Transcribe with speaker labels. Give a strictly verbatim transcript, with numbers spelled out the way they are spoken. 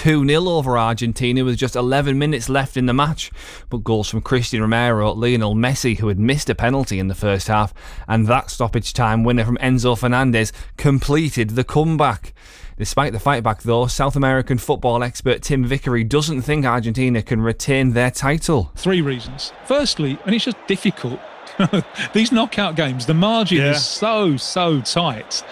Speaker 1: two nil over Argentina with just eleven minutes left in the match. But goals from Christian Romero, Lionel Messi, who had missed a penalty in the first half, and that stoppage time winner from Enzo Fernandez completed the comeback. Despite the fight back though, South American football expert Tim Vickery doesn't think Argentina can retain their title.
Speaker 2: Three reasons. Firstly, and it's just difficult. These knockout games, the margin yeah. is so, so tight.